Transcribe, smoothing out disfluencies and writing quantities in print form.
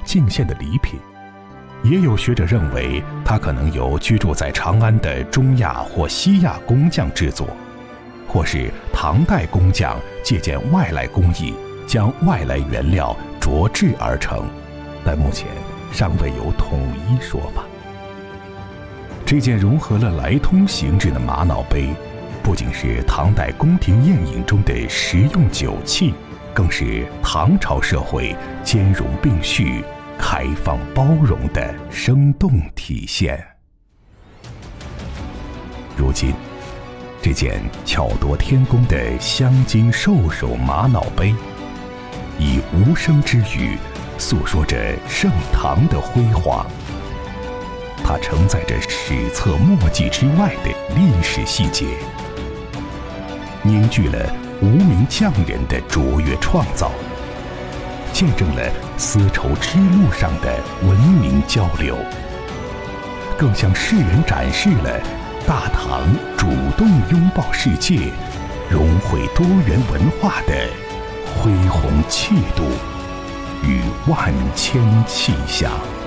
进献的礼品。也有学者认为，它可能由居住在长安的中亚或西亚工匠制作，或是唐代工匠借鉴外来工艺，将外来原料琢制而成，但目前尚未有统一说法。这件融合了来通形制的玛瑙杯，不仅是唐代宫廷宴饮中的实用酒器，更是唐朝社会兼容并蓄、开放包容的生动体现。如今，这件巧夺天工的镶金兽首玛瑙杯，以无声之语诉说着盛唐的辉煌。它承载着史册墨迹之外的历史细节，凝聚了无名匠人的卓越创造，见证了丝绸之路上的文明交流，更向世人展示了大唐主动拥抱世界、融汇多元文化的恢宏气度与万千气象。